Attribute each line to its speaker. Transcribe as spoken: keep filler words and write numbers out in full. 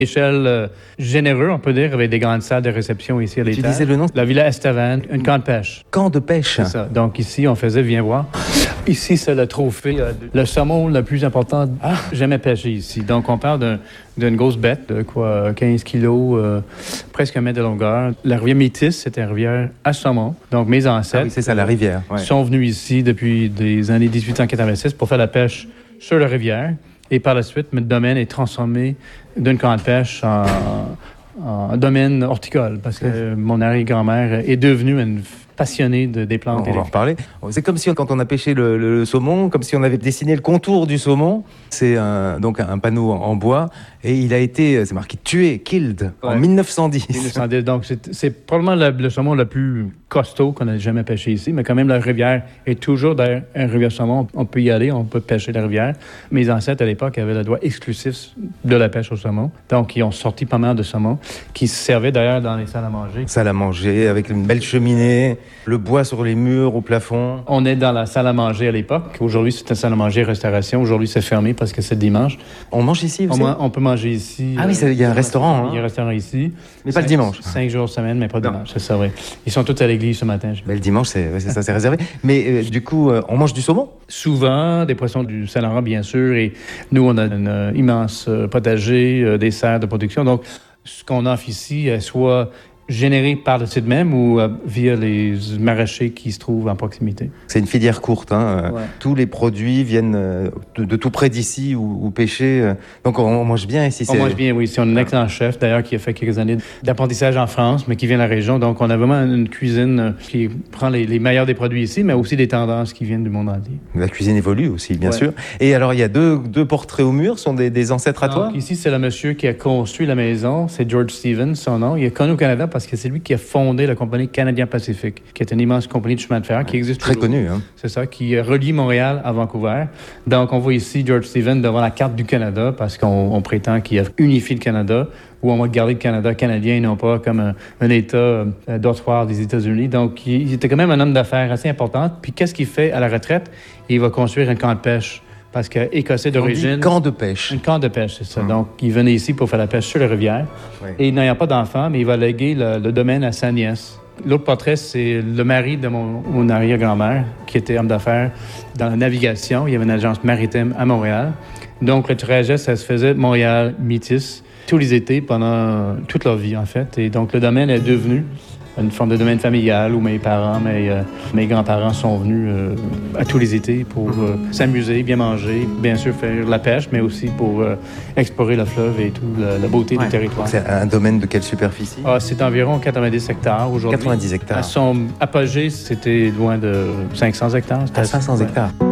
Speaker 1: Échelle euh, généreux, on peut dire, avec des grandes salles de réception ici à l'étage.
Speaker 2: Tu disais le nom?
Speaker 1: La Villa Estevan, un camp de pêche.
Speaker 2: Camp de pêche.
Speaker 1: C'est ça. Donc ici, on faisait, viens voir. Ici, c'est le trophée, euh, le saumon le plus important ah. jamais pêché ici. Donc on parle d'un, d'une grosse bête de quoi, quinze kilos, euh, presque un mètre de longueur. La rivière Métis, c'était une rivière à saumon. Donc mes ancêtres
Speaker 2: ah oui, c'est ça, la rivière. Ouais.
Speaker 1: sont venus ici depuis des années dix-huit cent quatre-vingt-six pour faire la pêche sur la rivière. Et par la suite, notre domaine est transformé d'un camp de pêche en, en domaine horticole, parce que mon arrière-grand-mère est devenue une passionnée de, des plantes.
Speaker 2: On va en reparler. C'est comme si, quand on a pêché le, le, le saumon, comme si on avait dessiné le contour du saumon. C'est un, donc un panneau en, en bois, et il a été, c'est marqué tué, killed, ouais. en dix-neuf cent dix.
Speaker 1: dix-neuf cent dix. Donc c'est, c'est probablement le, le saumon le plus costaud qu'on a jamais pêché ici, mais quand même la rivière est toujours derrière une rivière saumon. On peut y aller, on peut pêcher la rivière. Mes ancêtres à l'époque avaient le droit exclusif de la pêche au saumon, donc ils ont sorti pas mal de saumon qui se servaient d'ailleurs dans les salles à manger.
Speaker 2: Salle à manger avec une belle cheminée, le bois sur les murs, au plafond.
Speaker 1: On est dans la salle à manger à l'époque. Aujourd'hui, c'est une salle à manger restauration. Aujourd'hui, c'est fermé parce que c'est dimanche.
Speaker 2: On mange ici aussi?
Speaker 1: On, on peut manger ici.
Speaker 2: Ah oui, il y a un restaurant.
Speaker 1: Il y a un restaurant ici.
Speaker 2: Mais pas le dimanche.
Speaker 1: Cinq jours semaine, mais pas le dimanche, c'est ça, oui. Ils sont tous à l'église ce matin.
Speaker 2: Mais le dimanche, c'est, c'est ça, c'est réservé. Mais euh, du coup, euh, on mange du saumon?
Speaker 1: Souvent, des poissons du Saint-Laurent, bien sûr. Et nous, on a un euh, immense euh, potager, euh, des serres de production. Donc, ce qu'on offre ici, euh, soit généré par le site même ou euh, via les maraîchers qui se trouvent en proximité.
Speaker 2: C'est une filière courte. Hein. Ouais. Tous les produits viennent euh, de, de tout près d'ici ou, ou pêchés. Euh. Donc, on, on mange bien ici.
Speaker 1: On
Speaker 2: c'est...
Speaker 1: mange bien, oui. C'est un excellent chef, d'ailleurs, qui a fait quelques années d'apprentissage en France, mais qui vient de la région. Donc, on a vraiment une cuisine euh, qui prend les, les meilleurs des produits ici, mais aussi des tendances qui viennent du monde entier.
Speaker 2: La cuisine évolue aussi, bien
Speaker 1: ouais.
Speaker 2: sûr. Et alors, il y a deux, deux portraits au mur. Ce sont des, des ancêtres à
Speaker 1: Donc,
Speaker 2: toi?
Speaker 1: Ici, c'est le monsieur qui a construit la maison. C'est George Stevens, son nom. Il est connu au Canada parce que c'est lui qui a fondé la compagnie Canadien Pacifique, qui est une immense compagnie de chemin de fer ouais, qui existe
Speaker 2: très
Speaker 1: toujours.
Speaker 2: connue. Hein?
Speaker 1: C'est ça, qui relie Montréal à Vancouver. Donc, on voit ici George Stevens devant la carte du Canada parce qu'on on prétend qu'il a unifié le Canada ou on va garder le Canada canadien et non pas comme un, un État euh, dortoir des États-Unis. Donc, il, il était quand même un homme d'affaires assez important. Puis, qu'est-ce qu'il fait à la retraite? Il va construire un camp de pêche. Parce qu'Écossais d'origine...
Speaker 2: Un camp de pêche.
Speaker 1: Un camp de pêche, c'est ça.
Speaker 2: Hum.
Speaker 1: Donc, il venait ici pour faire la pêche sur la rivière.
Speaker 2: Oui.
Speaker 1: Et n'ayant pas d'enfant, mais il va léguer le, le domaine à sa nièce. L'autre portrait, c'est le mari de mon, mon arrière-grand-mère, qui était homme d'affaires dans la navigation. Il y avait une agence maritime à Montréal. Donc, le trajet, ça se faisait Montréal-Métis tous les étés pendant toute leur vie, en fait. Et donc, le domaine est devenu une forme de domaine familial où mes parents, mes, euh, mes grands-parents sont venus euh, à tous les étés pour euh, s'amuser, bien manger, bien sûr faire la pêche, mais aussi pour euh, explorer le fleuve et tout, la, la beauté ouais. du territoire.
Speaker 2: C'est un domaine de quelle superficie?
Speaker 1: Ah, c'est environ quatre-vingt-dix hectares aujourd'hui.
Speaker 2: quatre-vingt-dix hectares.
Speaker 1: À son apogée, c'était loin de cinq cents hectares.
Speaker 2: À cinq cents hectares.